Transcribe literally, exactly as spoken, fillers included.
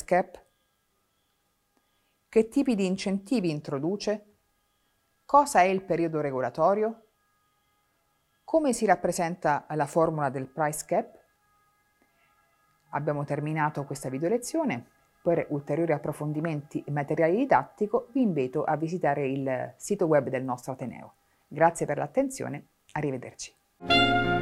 cap? Che tipi di incentivi introduce? Cosa è il periodo regolatorio? Come si rappresenta la formula del price cap? Abbiamo terminato questa video lezione. Per ulteriori approfondimenti e materiale didattico vi invito a visitare il sito web del nostro Ateneo. Grazie per l'attenzione, arrivederci.